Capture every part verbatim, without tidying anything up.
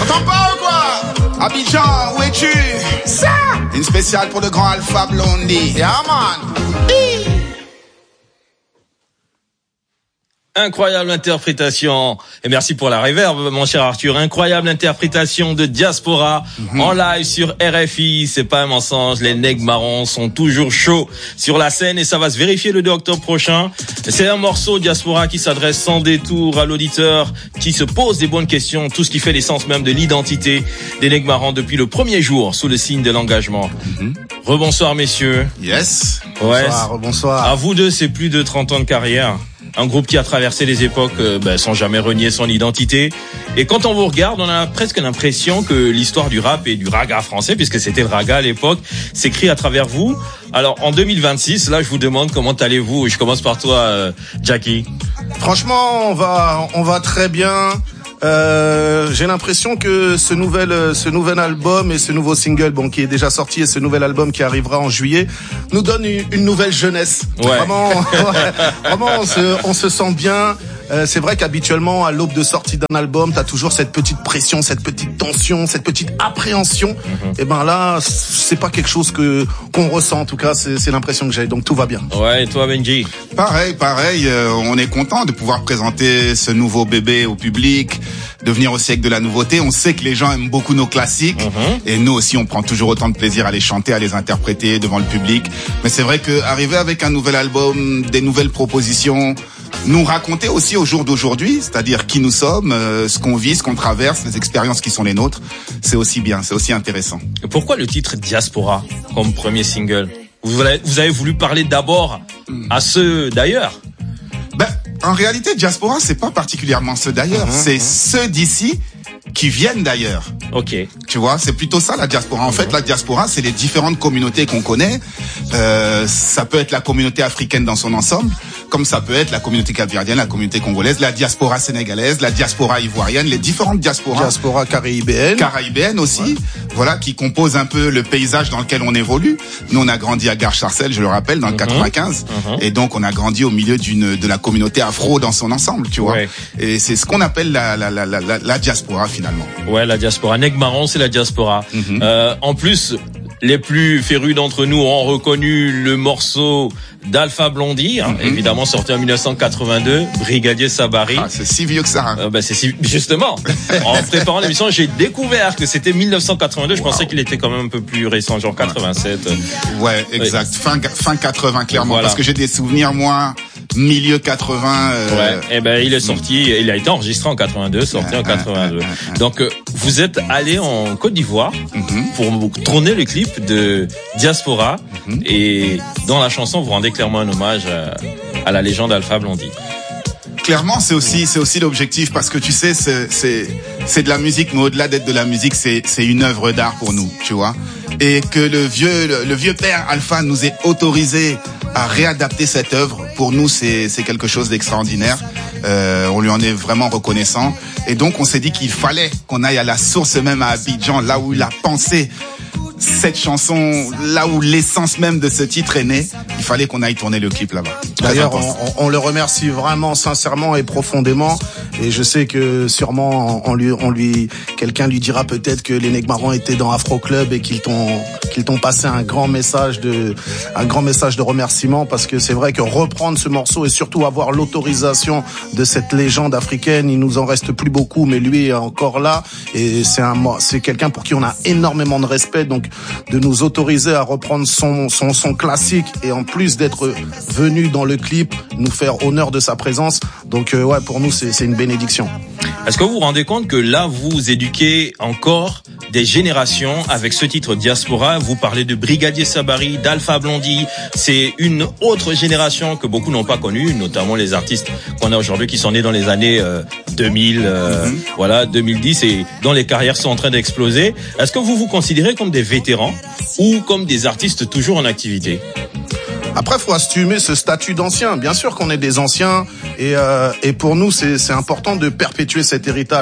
T'entends pas ou quoi? Abidjan, où es-tu? Ça! Une spéciale pour le grand Alpha Blondy. Yeah, man. Incroyable interprétation, et merci pour la réverb, mon cher Arthur. Incroyable interprétation de Diaspora mm-hmm. en live sur R F I. C'est pas un mensonge, les Nègres Marrons sont toujours chauds sur la scène et ça va se vérifier le deux octobre prochain. C'est un morceau Diaspora qui s'adresse sans détour à l'auditeur, qui se pose des bonnes questions, tout ce qui fait l'essence même de l'identité des Nègres Marrons depuis le premier jour sous le signe de l'engagement. Mm-hmm. Rebonsoir messieurs. Yes. Ouais. Bonsoir, bonsoir. À vous deux, c'est plus de trente ans de carrière. Un groupe qui a traversé les époques euh, ben, sans jamais renier son identité. Et quand on vous regarde, on a presque l'impression que l'histoire du rap et du raga français, puisque c'était le raga à l'époque, s'écrit à travers vous. Alors en deux mille vingt-six, là je vous demande comment allez-vous. Je commence par toi, euh, Jackie. Franchement, on va, on va très bien. Euh, j'ai l'impression que ce nouvel, ce nouvel album et ce nouveau single, bon, qui est déjà sorti, et ce nouvel album qui arrivera en juillet, nous donne une, une nouvelle jeunesse. Ouais. Vraiment, ouais, vraiment, on se, on se sent bien. Euh, c'est vrai qu'habituellement, à l'aube de sortie d'un album, t'as toujours cette petite pression, cette petite tension, cette petite appréhension. Mm-hmm. Et ben là, c'est pas quelque chose que qu'on ressent. En tout cas, c'est, c'est l'impression que j'ai. Donc tout va bien. Ouais, et toi, Benji? Pareil, pareil. Euh, on est content de pouvoir présenter ce nouveau bébé au public, de venir aussi avec de la nouveauté. On sait que les gens aiment beaucoup nos classiques. Mm-hmm. Et nous aussi, on prend toujours autant de plaisir à les chanter, à les interpréter devant le public. Mais c'est vrai que arriver avec un nouvel album, des nouvelles propositions, nous raconter aussi au jour d'aujourd'hui, c'est-à-dire qui nous sommes, euh, ce qu'on vit, ce qu'on traverse, les expériences qui sont les nôtres, c'est aussi bien, c'est aussi intéressant. Et pourquoi le titre Diaspora comme premier single? Vous avez, vous avez voulu parler d'abord à ceux d'ailleurs? Ben, en réalité, Diaspora, c'est pas particulièrement ceux d'ailleurs, mmh, c'est mmh. ceux d'ici qui viennent d'ailleurs. Ok. Tu vois, c'est plutôt ça la diaspora. En mmh. fait, la diaspora, c'est les différentes communautés qu'on connaît. Euh, ça peut être la communauté africaine dans son ensemble, comme ça peut être la communauté capverdienne, la communauté congolaise, la diaspora sénégalaise, la diaspora ivoirienne, les différentes diasporas. Diaspora caraïbéenne. Caraïbéenne aussi, ouais. Voilà, qui composent un peu le paysage dans lequel on évolue. Nous, on a grandi à Gare-Charcel, je le rappelle, dans le mmh. quatre-vingt-quinze. Mmh. Et donc, on a grandi au milieu d'une, de la communauté afro dans son ensemble, tu vois. Ouais. Et c'est ce qu'on appelle la, la, la, la, la, la diaspora, finalement. Ouais, la diaspora. Nègres Marrons, c'est la diaspora. Mmh. Euh, en plus, les plus férus d'entre nous ont reconnu le morceau d'Alpha Blondy, hein, mm-hmm. évidemment sorti en dix-neuf cent quatre-vingt-deux, Brigadier Sabari. Ah, c'est si vieux que ça. Hein. Euh, bah, c'est si, justement. En préparant l'émission, j'ai découvert que c'était dix-neuf cent quatre-vingt-deux. Wow. Je pensais qu'il était quand même un peu plus récent, genre quatre-vingt-sept. Ouais, exact. Ouais. Fin, fin quatre-vingts, clairement. Voilà. Parce que j'ai des souvenirs, moi, milieu quatre-vingts. Euh... Ouais. Et ben, il est sorti, il a été enregistré en quatre-vingt-deux, sorti en quatre-vingt-deux. Donc, euh, vous êtes allé en Côte d'Ivoire mm-hmm. pour tourner le clip de Diaspora mm-hmm. et dans la chanson, vous rendez clairement un hommage à, à la légende Alpha Blondy. Clairement, c'est aussi, c'est aussi l'objectif parce que tu sais, c'est, c'est, c'est de la musique, mais au-delà d'être de la musique, c'est, c'est une œuvre d'art pour nous, tu vois. Et que le vieux, le, le vieux père Alpha nous ait autorisé à réadapter cette œuvre, pour nous, c'est, c'est quelque chose d'extraordinaire. Euh, on lui en est vraiment reconnaissant. Et donc, on s'est dit qu'il fallait qu'on aille à la source même à Abidjan, là où il a pensé cette chanson, là où l'essence même de ce titre est née. Il fallait qu'on aille tourner le clip là-bas. D'ailleurs, on, on le remercie vraiment sincèrement et profondément. Et je sais que sûrement, on lui, on lui, quelqu'un lui dira peut-être que les Nègres Marrons étaient dans Afro Club et qu'ils t'ont, qu'ils t'ont passé un grand message de, un grand message de remerciement, parce que c'est vrai que reprendre ce morceau et surtout avoir l'autorisation de cette légende africaine, il nous en reste plus beaucoup, mais lui est encore là et c'est un, c'est quelqu'un pour qui on a énormément de respect. Donc, de nous autoriser à reprendre son, son, son classique et en plus d'être venu dans le clip, nous faire honneur de sa présence. Donc, euh, ouais, pour nous, c'est, c'est une bénédiction. Est-ce que vous vous rendez compte que là, vous éduquez encore des générations avec ce titre Diaspora? Vous parlez de Brigadier Sabari, d'Alpha Blondy. C'est une autre génération que beaucoup n'ont pas connue, notamment les artistes qu'on a aujourd'hui qui sont nés dans les années euh, deux mille, euh, mm-hmm. voilà, deux mille dix, et dont les carrières sont en train d'exploser. Est-ce que vous vous considérez comme des vétérans ou comme des artistes toujours en activité? Après, faut assumer ce statut d'ancien. Bien sûr qu'on est des anciens et, euh, et pour nous, c'est, c'est important de perpétuer cet héritage.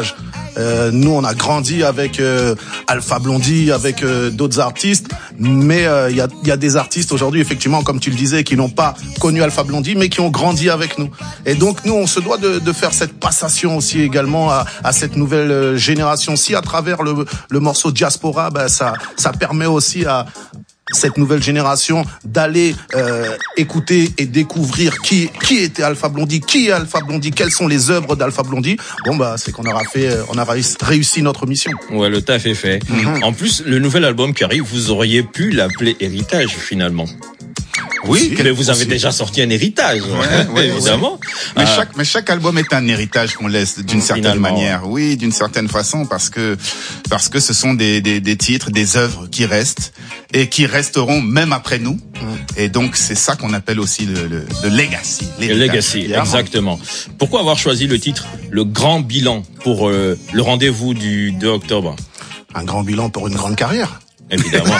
Euh, nous, on a grandi avec euh, Alpha Blondy, avec euh, d'autres artistes, mais il euh, y, a, y a des artistes aujourd'hui, effectivement, comme tu le disais, qui n'ont pas connu Alpha Blondy, mais qui ont grandi avec nous. Et donc, nous, on se doit de, de faire cette passation aussi également à, à cette nouvelle génération. Si à travers le, le morceau Diaspora, ben, ça, ça permet aussi à cette nouvelle génération d'aller euh, écouter et découvrir qui qui était Alpha Blondy, qui est Alpha Blondy, quelles sont les œuvres d'Alpha Blondy. Bon bah c'est qu'on aura fait, on a réussi notre mission. Ouais, le taf est fait. Mm-hmm. En plus, le nouvel album qui arrive, vous auriez pu l'appeler Héritage finalement. Oui, mais vous avez déjà sorti un héritage, ouais, ouais, évidemment. Ouais. Mais euh, chaque, mais chaque album est un héritage qu'on laisse d'une certaine finalement, manière. Ouais. Oui, d'une certaine façon, parce que parce que ce sont des des, des titres, des œuvres qui restent et qui resteront même après nous. Mm. Et donc c'est ça qu'on appelle aussi le le, le legacy. Le legacy, exactement. Pourquoi avoir choisi le titre Le Grand Bilan pour euh, le rendez-vous du deux octobre? Un grand bilan pour une grande carrière. Évidemment.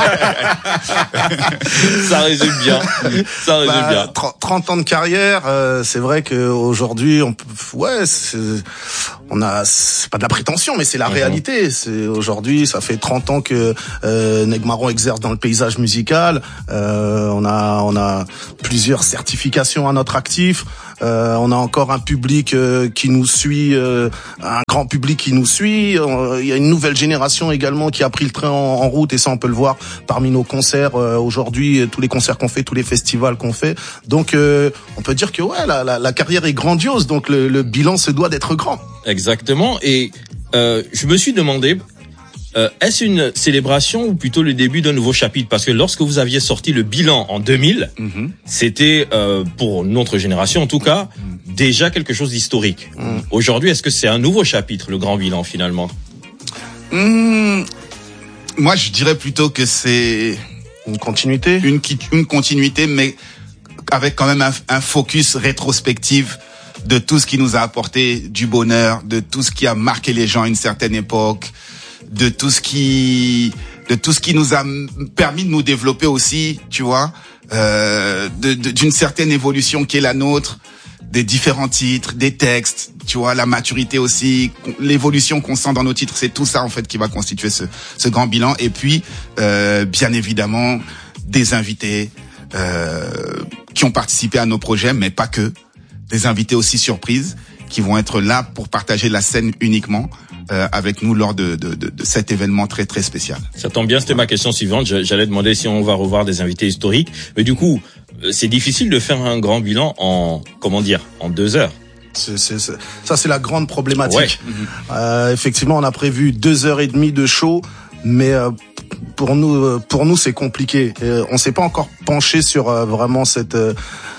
Ça résume bien. Ça résume bah, bien. trente ans de carrière, euh, c'est vrai qu'aujourd'hui, on peut, ouais, c'est, on a, c'est pas de la prétention, mais c'est la mm-hmm. réalité. C'est aujourd'hui, ça fait trente ans que euh, Neg Marron exerce dans le paysage musical. Euh, on a, on a plusieurs certifications à notre actif. Euh, on a encore un public euh, qui nous suit, euh, un grand public qui nous suit. Il y a une nouvelle génération également qui a pris le train en, en route, et ça on peut le voir parmi nos concerts euh, aujourd'hui, tous les concerts qu'on fait, tous les festivals qu'on fait. Donc euh, on peut dire que ouais, la, la, la carrière est grandiose, donc le, le bilan se doit d'être grand. Exactement. Et euh, je me suis demandé, Euh, est-ce une célébration ou plutôt le début d'un nouveau chapitre? Parce que lorsque vous aviez sorti le bilan en deux mille, mm-hmm. c'était, euh, pour notre génération en tout cas, mm. déjà quelque chose d'historique. Mm. Aujourd'hui, est-ce que c'est un nouveau chapitre, le grand bilan finalement? mm, Moi, je dirais plutôt que c'est une continuité, une, une continuité, mais avec quand même un, un focus rétrospectif de tout ce qui nous a apporté du bonheur, de tout ce qui a marqué les gens à une certaine époque, de tout ce qui de tout ce qui nous a permis de nous développer aussi, tu vois, euh, de, de, d'une certaine évolution qui est la nôtre, des différents titres, des textes, tu vois, la maturité aussi, l'évolution qu'on sent dans nos titres, c'est tout ça en fait qui va constituer ce, ce grand bilan. Et puis, euh, bien évidemment, des invités euh, qui ont participé à nos projets, mais pas que, des invités aussi surprises qui vont être là pour partager la scène uniquement euh, avec nous lors de, de, de, de cet événement très très spécial. Ça tombe bien, c'était ma question suivante. J'allais demander si on va revoir des invités historiques, mais du coup, c'est difficile de faire un grand bilan en, comment dire, en deux heures. C'est, c'est, c'est, ça, c'est la grande problématique. Ouais. Euh, effectivement, on a prévu deux heures et demie de show, mais euh, pour nous, pour nous, c'est compliqué. Euh, on s'est pas encore penché sur euh, vraiment cette euh,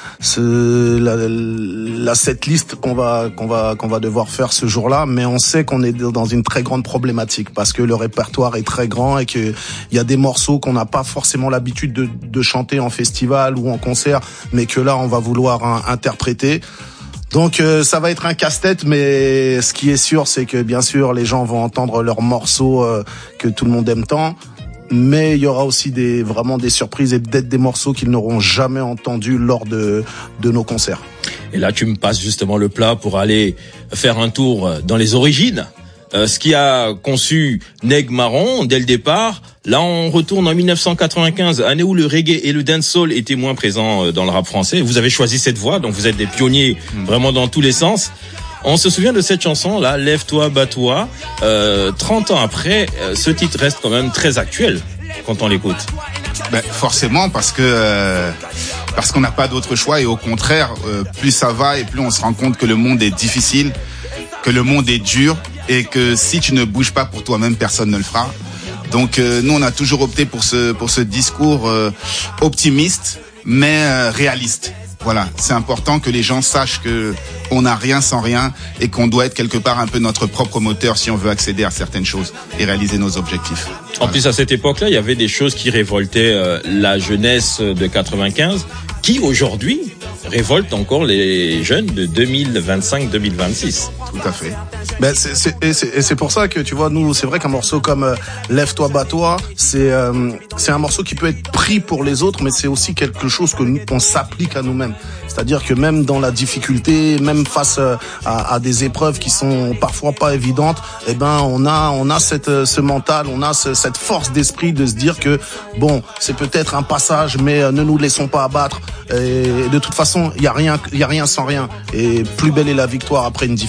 Ce, la, la setlist qu'on va qu'on va qu'on va devoir faire ce jour-là, mais on sait qu'on est dans une très grande problématique parce que le répertoire est très grand et que il y a des morceaux qu'on n'a pas forcément l'habitude de, de chanter en festival ou en concert, mais que là on va vouloir hein, interpréter. Donc euh, ça va être un casse-tête, mais ce qui est sûr, c'est que bien sûr les gens vont entendre leurs morceaux euh, que tout le monde aime tant. Mais il y aura aussi des, vraiment des surprises et peut-être des morceaux qu'ils n'auront jamais entendus lors de, de nos concerts. Et là, tu me passes justement le plat pour aller faire un tour dans les origines. Euh, ce qui a conçu Neg Marron dès le départ. Là, on retourne en dix-neuf cent quatre-vingt-quinze, année où le reggae et le dancehall étaient moins présents dans le rap français. Vous avez choisi cette voie, donc vous êtes des pionniers vraiment dans tous les sens. On se souvient de cette chanson là, Lève-toi, bats-toi. Euh, trente ans après, euh, ce titre reste quand même très actuel quand on l'écoute. Ben, forcément, parce que euh, parce qu'on n'a pas d'autre choix et au contraire, euh, plus ça va et plus on se rend compte que le monde est difficile, que le monde est dur et que si tu ne bouges pas pour toi-même, personne ne le fera. Donc euh, nous, on a toujours opté pour ce pour ce discours euh, optimiste mais euh, réaliste. Voilà, c'est important que les gens sachent que on n'a rien sans rien et qu'on doit être quelque part un peu notre propre moteur si on veut accéder à certaines choses et réaliser nos objectifs. En voilà. Plus, à cette époque-là, il y avait des choses qui révoltaient euh, la jeunesse de quatre-vingt-quinze, qui aujourd'hui révoltent encore les jeunes de deux mille vingt-cinq deux mille vingt-six. Tout à fait. Ben c'est, c'est, et, c'est, et c'est pour ça que tu vois, nous, c'est vrai qu'un morceau comme euh, Lève-toi, bats-toi, c'est euh, c'est un morceau qui peut être pris pour les autres, mais c'est aussi quelque chose que nous, on s'applique à nous-mêmes. C'est-à-dire que même dans la difficulté, même face à, à des épreuves qui sont parfois pas évidentes, eh ben on a on a cette ce mental, on a ce, cette force d'esprit de se dire que bon, c'est peut-être un passage, mais ne nous laissons pas abattre. Et de toute façon, il y a rien, il y a rien sans rien. Et plus belle est la victoire après une difficulté.